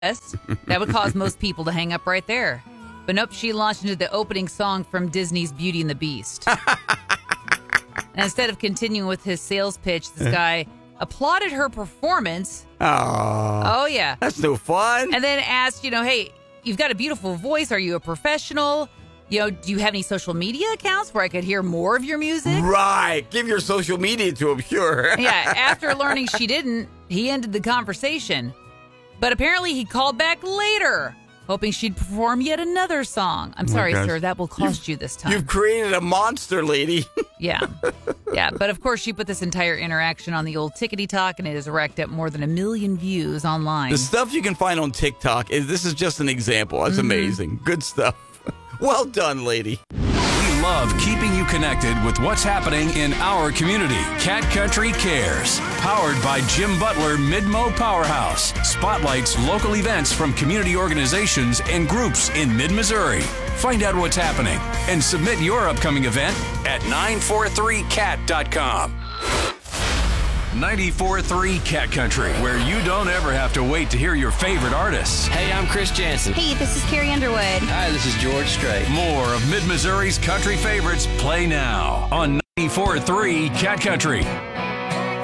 that would cause most people to hang up right there. But nope, she launched into the opening song from Disney's Beauty and the Beast. And instead of continuing with his sales pitch, this guy applauded her performance. Oh, yeah. That's no fun. And then asked, hey, you've got a beautiful voice. Are you a professional? Do you have any social media accounts where I could hear more of your music? Right. Give your social media to him, sure. Yeah, after learning she didn't, he ended the conversation. But apparently he called back later, hoping she'd perform yet another song. I'm sorry, sir, that will cost you this time. You've created a monster, lady. Yeah. But of course, she put this entire interaction on the old Tickety Talk, and it has racked up more than 1 million views online. The stuff you can find on TikTok, this is just an example. That's amazing. Good stuff. Well done, lady. We love keeping you connected with what's happening in our community. Cat Country Cares, powered by Jim Butler Mid-Mo Powerhouse, spotlights local events from community organizations and groups in mid-Missouri. Find out what's happening and submit your upcoming event at 943cat.com. 94.3 Cat Country, where you don't ever have to wait to hear your favorite artists. Hey, I'm Chris Jansen. Hey, this is Carrie Underwood. Hi, this is George Strait. More of Mid-Missouri's country favorites play now on 94.3 Cat Country.